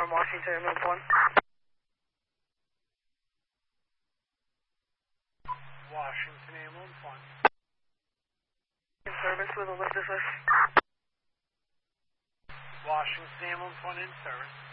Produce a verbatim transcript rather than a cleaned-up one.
Durham, Washington, ambulance one. Washington, ambulance one. In service with a lift assist. Washington, ambulance one in service.